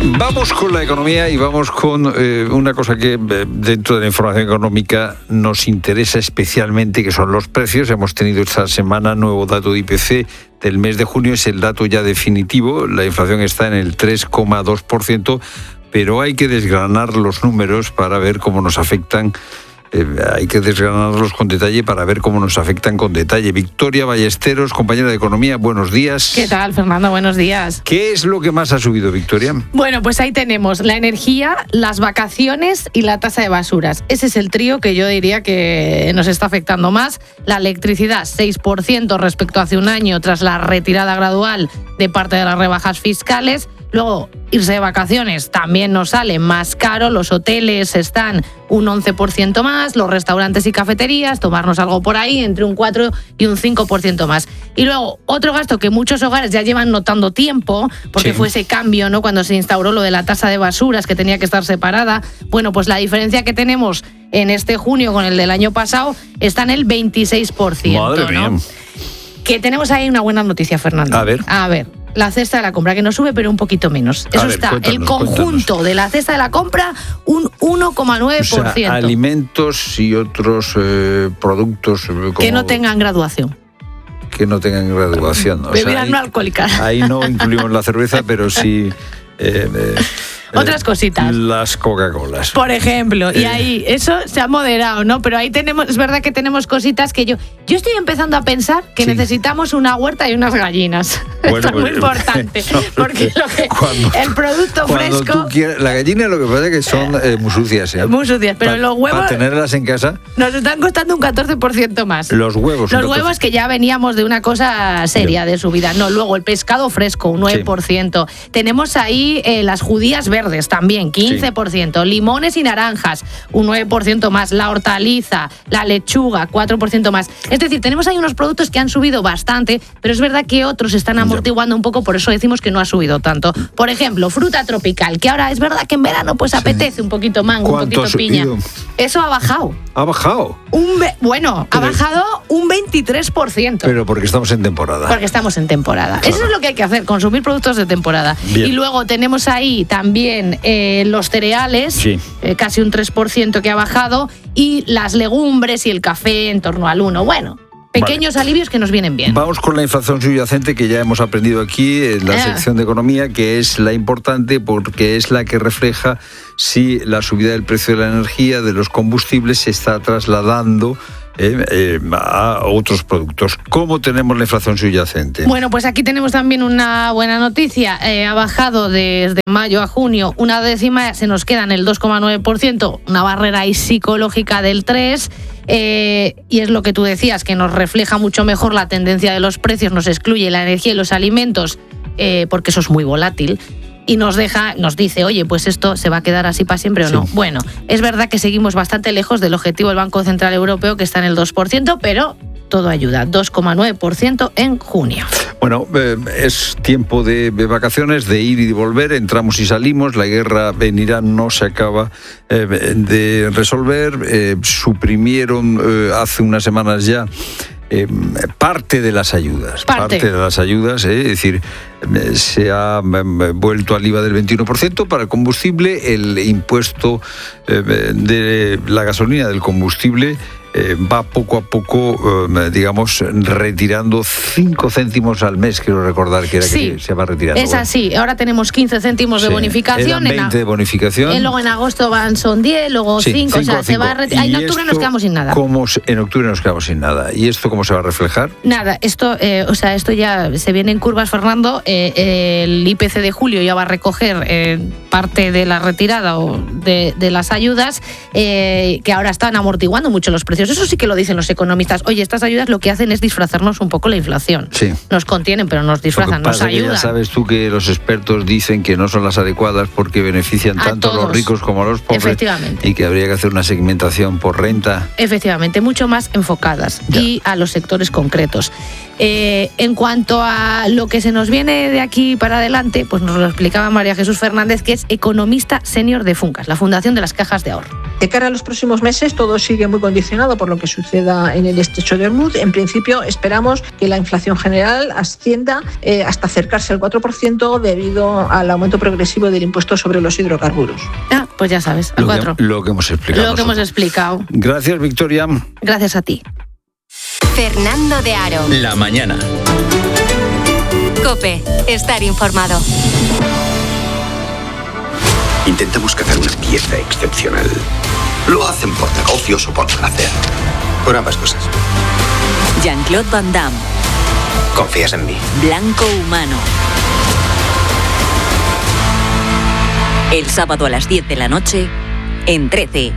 Vamos con la economía y vamos con una cosa que dentro de la información económica nos interesa especialmente, que son los precios. Hemos tenido esta semana nuevo dato de IPC del mes de junio, es el dato ya definitivo. La inflación está en el 3,2%, pero hay que desgranar los números para ver cómo nos afectan. Hay que desgranarlos con detalle para ver cómo nos afectan con detalle. Victoria Ballesteros, compañera de Economía, buenos días. ¿Qué tal, Fernando? Buenos días. ¿Qué es lo que más ha subido, Victoria? Bueno, pues ahí tenemos la energía, las vacaciones y la tasa de basuras. Ese es el trío que yo diría que nos está afectando más. La electricidad, 6% respecto a hace un año tras la retirada gradual de parte de las rebajas fiscales. Luego, irse de vacaciones también nos sale más caro, los hoteles están un 11% más, los restaurantes y cafeterías, tomarnos algo por ahí, entre un 4 y un 5% más. Y luego, otro gasto que muchos hogares ya llevan notando tiempo, porque fue ese cambio, ¿no?, cuando se instauró lo de la tasa de basuras, que tenía que estar separada. Bueno, pues la diferencia que tenemos en este junio con el del año pasado está en el 26%. Madre mía. ¿No? Que tenemos ahí una buena noticia, Fernando. A ver. La cesta de la compra, que no sube, pero un poquito menos. Eso está, el conjunto de la cesta de la compra, un 1,9%. O sea, alimentos y otros productos como que no tengan graduación. Que no tengan graduación. Bebidas no alcohólicas. Ahí no incluimos la cerveza, pero sí... otras cositas. Las Coca-Colas. Por ejemplo, y ahí eso se ha moderado, ¿no? Pero ahí tenemos, es verdad que tenemos cositas que yo estoy empezando a pensar que necesitamos una huerta y unas gallinas. Bueno, esto es muy importante, porque el producto fresco... La gallina lo que pasa es que son muy sucias, ¿eh? Muy sucias, pero los huevos... Para tenerlas en casa... Nos están costando un 14% más. Los huevos. Los huevos, que ya veníamos de una cosa seria de subida. No, luego el pescado fresco, un 9%. Sí. Tenemos ahí las judías verdes también, 15%. Sí. Limones y naranjas, un 9% más. La hortaliza, la lechuga, 4% más. Es decir, tenemos ahí unos productos que han subido bastante, pero es verdad que otros están amortiguando un poco, por eso decimos que no ha subido tanto. Por ejemplo, fruta tropical, que ahora es verdad que en verano pues apetece un poquito mango, un poquito piña. Eso ha bajado. ¿Ha bajado? Ha bajado un 23%. Pero porque estamos en temporada. Porque estamos en temporada. Claro. Eso es lo que hay que hacer, consumir productos de temporada. Bien. Y luego tenemos ahí también los cereales, casi un 3% que ha bajado, y las legumbres y el café en torno al 1%. Bueno, pequeños alivios que nos vienen bien. Vamos con la inflación subyacente, que ya hemos aprendido aquí en la sección de economía, que es la importante porque es la que refleja si la subida del precio de la energía, de los combustibles, se está trasladando a otros productos. ¿Cómo tenemos la inflación subyacente? Bueno, pues aquí tenemos también una buena noticia. Ha bajado desde mayo a junio una décima, se nos queda en el 2,9%, una barrera ahí psicológica del 3%. Y es lo que tú decías, que nos refleja mucho mejor la tendencia de los precios, nos excluye la energía y los alimentos, porque eso es muy volátil. Y nos dice, oye, pues esto se va a quedar así para siempre o no. Bueno, es verdad que seguimos bastante lejos del objetivo del Banco Central Europeo, que está en el 2%, pero todo ayuda, 2,9% en junio. Bueno, es tiempo de vacaciones, de ir y de volver, entramos y salimos, la guerra en Irán no se acaba de resolver, suprimieron hace unas semanas ya parte de las ayudas. Es decir, se ha vuelto al IVA del 21% para el combustible, el impuesto de la gasolina, del combustible, va poco a poco, digamos, retirando 5 céntimos al mes, quiero recordar que era que se va retirando. Es así, ahora tenemos 15 céntimos de bonificación. Eran 20 de bonificación. Luego en agosto son 10, luego 5, o sea, se va a retirar. En octubre nos quedamos sin nada. En octubre nos quedamos sin nada. ¿Y esto cómo se va a reflejar? Nada, esto ya se viene en curvas, Fernando. El IPC de julio ya va a recoger parte de la retirada o de las ayudas, que ahora están amortiguando mucho los precios. Eso sí que lo dicen los economistas. Oye, estas ayudas lo que hacen es disfrazarnos un poco la inflación. Sí. Nos contienen, pero nos disfrazan, nos ayudan. Ya sabes tú que los expertos dicen que no son las adecuadas porque benefician tanto a los ricos como a los pobres. Efectivamente. Y que habría que hacer una segmentación por renta. Efectivamente, mucho más enfocadas y a los sectores concretos. En cuanto a lo que se nos viene de aquí para adelante, pues nos lo explicaba María Jesús Fernández, que es economista senior de Funcas, la Fundación de las Cajas de Ahorro. De cara a los próximos meses, todo sigue muy condicionado por lo que suceda en el estrecho de Hormuz. En principio, esperamos que la inflación general ascienda hasta acercarse al 4% debido al aumento progresivo del impuesto sobre los hidrocarburos. Pues ya sabes, al 4%. Lo que hemos explicado. Lo que hemos explicado. Gracias, Victoria. Gracias a ti. Fernando de Aro. La mañana. COPE. Estar informado. Intentamos cazar una pieza excepcional. Lo hacen por negocios o por placer. Por ambas cosas. Jean-Claude Van Damme. ¿Confías en mí? Blanco Humano. El sábado a las 10 de la noche, en 13.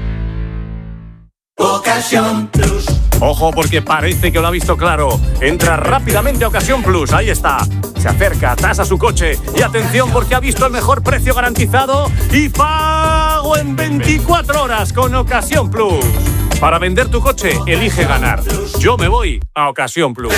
Ocasión Plus. Ojo, porque parece que lo ha visto claro. Entra rápidamente a Ocasión Plus, ahí está. Se acerca, tasa su coche y atención porque ha visto el mejor precio garantizado y pago en 24 horas con Ocasión Plus. Para vender tu coche, elige ganar. Yo me voy a Ocasión Plus.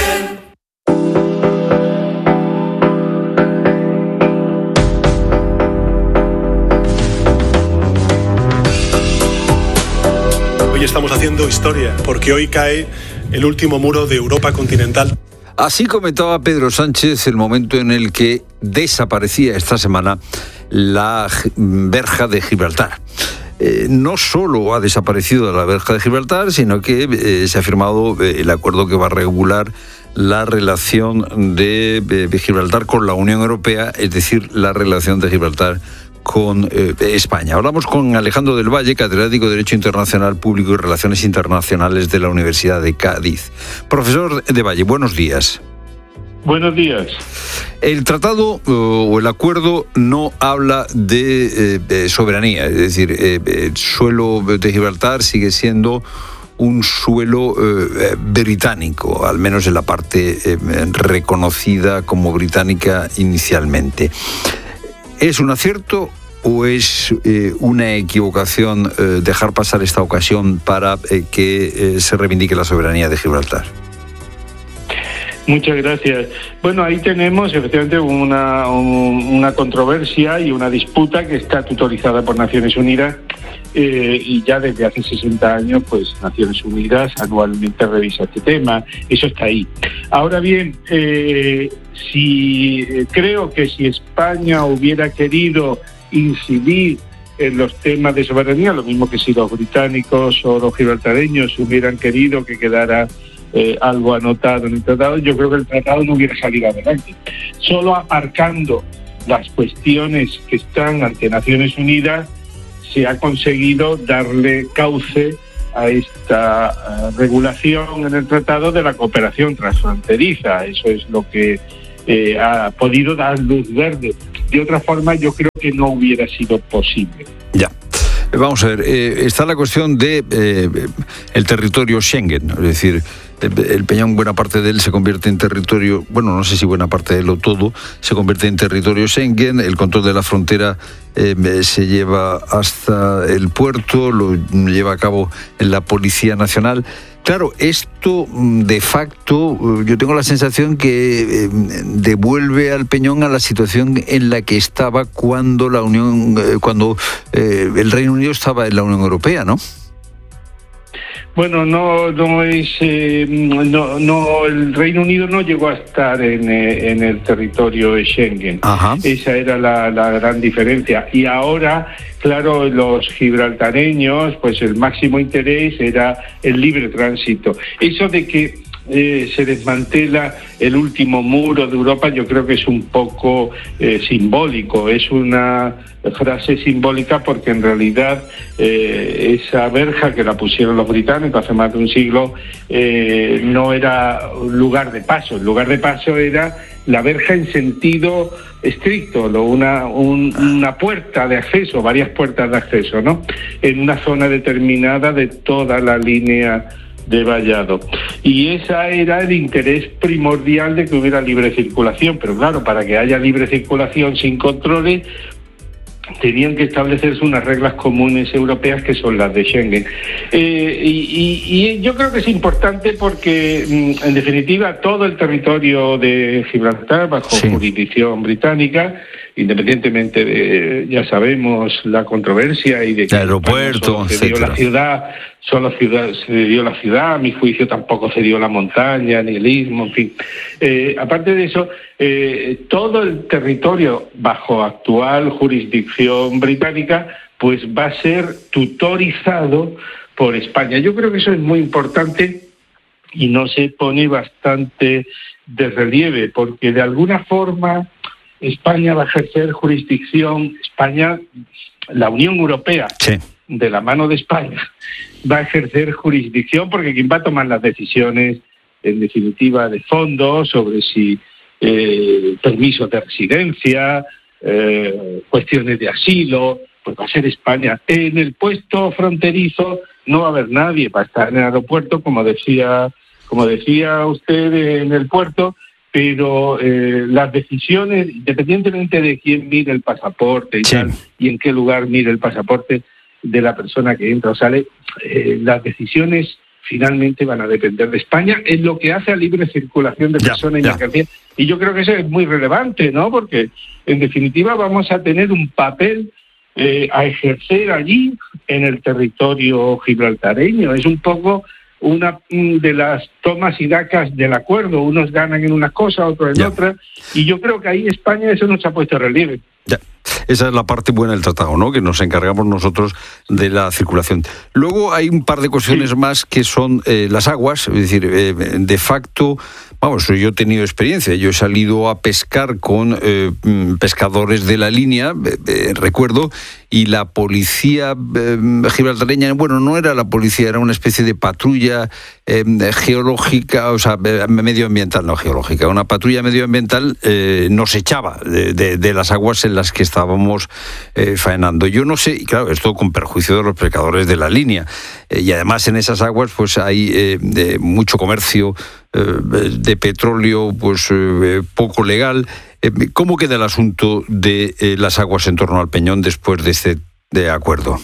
Hoy estamos haciendo historia porque hoy cae el último muro de Europa continental. Así comentaba Pedro Sánchez el momento en el que desaparecía esta semana la verja de Gibraltar. No solo ha desaparecido la verja de Gibraltar, sino que se ha firmado el acuerdo que va a regular la relación de Gibraltar con la Unión Europea, es decir, la relación de Gibraltar con España. Hablamos con Alejandro del Valle, catedrático de Derecho Internacional Público y Relaciones Internacionales de la Universidad de Cádiz. Profesor de Valle, buenos días. Buenos días. El tratado o el acuerdo no habla de soberanía, es decir, el suelo de Gibraltar sigue siendo un suelo británico, al menos en la parte reconocida como británica inicialmente. ¿Es un acierto o es una equivocación dejar pasar esta ocasión para que se reivindique la soberanía de Gibraltar? Muchas gracias. Bueno, ahí tenemos efectivamente una controversia y una disputa que está tutorizada por Naciones Unidas y ya desde hace 60 años, pues Naciones Unidas anualmente revisa este tema. Eso está ahí. Ahora bien, creo que si España hubiera querido incidir en los temas de soberanía, lo mismo que si los británicos o los gibraltareños hubieran querido que quedara algo anotado en el tratado, yo creo que el tratado no hubiera salido adelante. Solo aparcando las cuestiones que están ante Naciones Unidas se ha conseguido darle cauce a esta regulación en el tratado de la cooperación transfronteriza. Eso es lo que ha podido dar luz verde. De otra forma, yo creo que no hubiera sido posible. Ya. Vamos a ver, está la cuestión de el territorio Schengen, es decir, el Peñón, buena parte de él se convierte en territorio, bueno, no sé si buena parte de él o todo, se convierte en territorio Schengen, el control de la frontera se lleva hasta el puerto, lo lleva a cabo la Policía Nacional. Claro, esto de facto, yo tengo la sensación que devuelve al Peñón a la situación en la que estaba cuando el Reino Unido estaba en la Unión Europea, ¿no? Bueno, el Reino Unido no llegó a estar en el territorio de Schengen. Ajá. Esa era la gran diferencia. Y ahora, claro, los gibraltareños, pues el máximo interés era el libre tránsito. Eso de que se desmantela el último muro de Europa, yo creo que es un poco simbólico, es una frase simbólica porque en realidad esa verja que la pusieron los británicos hace más de un siglo no era un lugar de paso, el lugar de paso era la verja en sentido estricto, una puerta de acceso, varias puertas de acceso, ¿no? En una zona determinada de toda la línea de vallado. Y ese era el interés primordial de que hubiera libre circulación, pero claro, para que haya libre circulación sin controles, tenían que establecerse unas reglas comunes europeas que son las de Schengen. Y yo creo que es importante porque, en definitiva, todo el territorio de Gibraltar, bajo jurisdicción británica, independientemente de, ya sabemos, la controversia y de que el aeropuerto, se dio la ciudad, se dio la ciudad, a mi juicio tampoco se dio la montaña, ni el istmo, en fin. Aparte de eso, todo el territorio bajo actual jurisdicción británica, pues va a ser tutorizado por España. Yo creo que eso es muy importante y no se pone bastante de relieve, porque de alguna forma España va a ejercer jurisdicción, la Unión Europea, de la mano de España, va a ejercer jurisdicción, porque quien va a tomar las decisiones, en definitiva, de fondo, sobre si permisos de residencia, cuestiones de asilo, pues va a ser España. En el puesto fronterizo no va a haber nadie, va a estar en el aeropuerto, como decía usted, en el puerto, pero las decisiones, independientemente de quién mire el pasaporte y tal, y en qué lugar mire el pasaporte de la persona que entra o sale, las decisiones finalmente van a depender de España en lo que hace a libre circulación de personas y mercancías. Y yo creo que eso es muy relevante, ¿no? Porque, en definitiva, vamos a tener un papel a ejercer allí en el territorio gibraltareño. Es un poco una de las tomas y dacas del acuerdo. Unos ganan en una cosa, otros en otra, y yo creo que ahí España eso nos ha puesto relieve. Esa es la parte buena del tratado, ¿no? Que nos encargamos nosotros de la circulación. Luego hay un par de cuestiones más que son las aguas, es decir, de facto, vamos, yo he tenido experiencia, yo he salido a pescar con pescadores de la línea, recuerdo, y la policía gibraltareña, bueno, no era la policía, era una especie de patrulla geológica, o sea, medioambiental, no geológica, una patrulla medioambiental nos echaba de las aguas en las que estábamos faenando. Yo no sé, y claro, esto con perjuicio de los pescadores de la línea, y además en esas aguas pues hay mucho comercio de petróleo pues poco legal. ¿Cómo queda el asunto de las aguas en torno al Peñón después de este acuerdo?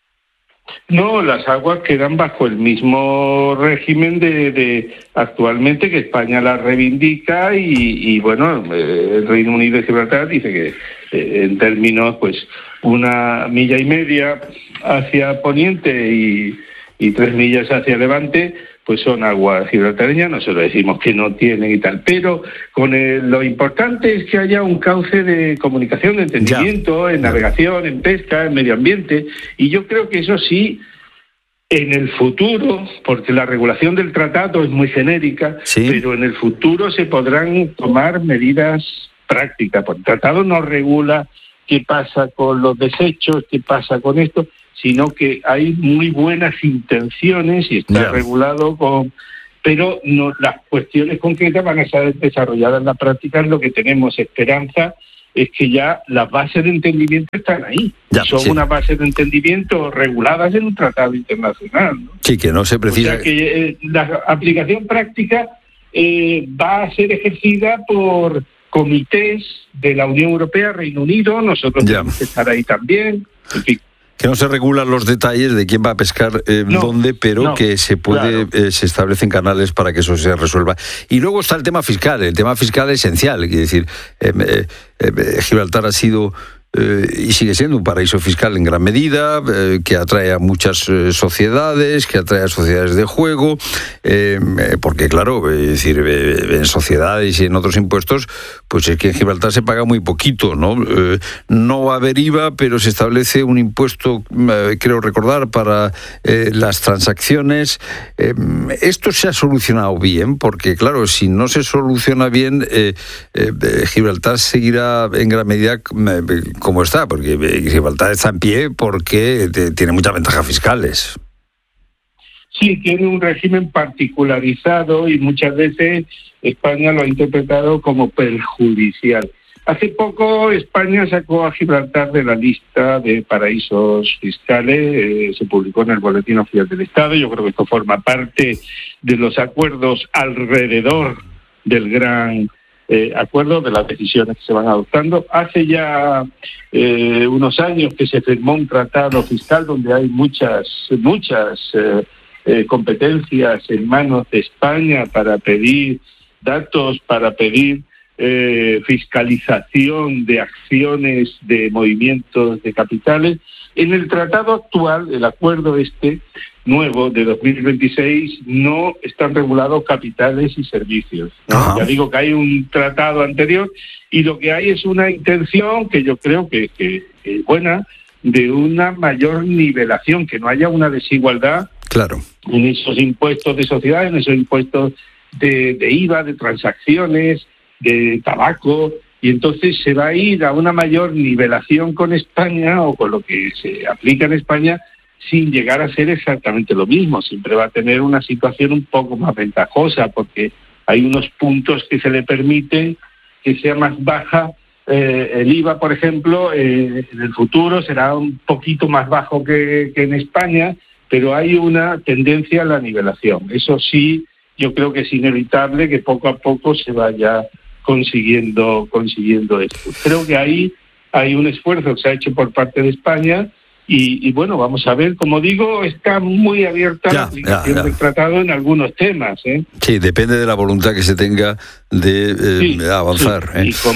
No, las aguas quedan bajo el mismo régimen de actualmente, que España las reivindica y bueno, el Reino Unido y Gibraltar dice que en términos, pues, 1,5 millas hacia poniente y 3 millas hacia levante, pues son aguas gibraltareñas. Nosotros decimos que no tienen y tal, pero lo importante es que haya un cauce de comunicación, de entendimiento, en navegación, en pesca, en medio ambiente, y yo creo que eso sí, en el futuro, porque la regulación del tratado es muy genérica, pero en el futuro se podrán tomar medidas prácticas, porque el tratado no regula qué pasa con los desechos, qué pasa con esto, sino que hay muy buenas intenciones y está regulado pero no, las cuestiones concretas van a ser desarrolladas en la práctica. Es lo que tenemos esperanza, es que ya las bases de entendimiento están ahí. Son unas bases de entendimiento reguladas en un tratado internacional, ¿no? Sí, que no se precisa. O sea que la aplicación práctica va a ser ejercida por comités de la Unión Europea, Reino Unido, nosotros tenemos que estar ahí también, en fin. Que no se regulan los detalles de quién va a pescar dónde, pero que se puede se establecen canales para que eso se resuelva. Y luego está el tema fiscal esencial, es decir, Gibraltar ha sido y sigue siendo un paraíso fiscal en gran medida, que atrae a muchas sociedades, que atrae a sociedades de juego, porque claro, es decir, en sociedades y en otros impuestos, pues es que en Gibraltar se paga muy poquito, ¿no? No va a haber IVA, pero se establece un impuesto, creo recordar, para las transacciones. Esto se ha solucionado bien, porque claro, si no se soluciona bien, Gibraltar seguirá en gran medida como está, porque Gibraltar está en pie porque tiene muchas ventajas fiscales. Sí, tiene un régimen particularizado y muchas veces España lo ha interpretado como perjudicial. Hace poco España sacó a Gibraltar de la lista de paraísos fiscales, se publicó en el Boletín Oficial del Estado. Yo creo que esto forma parte de los acuerdos alrededor del gran acuerdo, de las decisiones que se van adoptando. Hace ya unos años que se firmó un tratado fiscal donde hay muchas competencias en manos de España para pedir datos, para pedir fiscalización de acciones, de movimientos de capitales. En el tratado actual, el acuerdo nuevo de 2026, no están regulados capitales y servicios, ¿no? Ya digo que hay un tratado anterior y lo que hay es una intención que yo creo que es buena, de una mayor nivelación, que no haya una desigualdad en esos impuestos de sociedades, en esos impuestos de IVA, de transacciones, de tabaco, y entonces se va a ir a una mayor nivelación con España o con lo que se aplica en España, sin llegar a ser exactamente lo mismo. Siempre va a tener una situación un poco más ventajosa porque hay unos puntos que se le permiten que sea más baja. El IVA, por ejemplo, en el futuro será un poquito más bajo que en España, pero hay una tendencia a la nivelación. Eso sí, yo creo que es inevitable que poco a poco se vaya consiguiendo esto. Creo que ahí hay un esfuerzo que se ha hecho por parte de España y bueno, vamos a ver. Como digo, está muy abierta la aplicación del tratado en algunos temas. Sí, depende de la voluntad que se tenga de avanzar.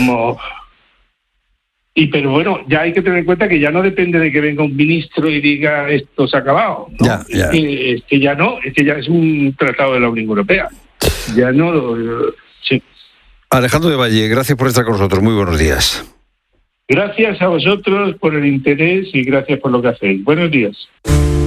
Pero bueno, ya hay que tener en cuenta que ya no depende de que venga un ministro y diga esto se ha acabado, ¿no? Es que ya es un tratado de la Unión Europea. Ya no. Sí. Alejandro de Valle, gracias por estar con nosotros. Muy buenos días. Gracias a vosotros por el interés y gracias por lo que hacéis. Buenos días.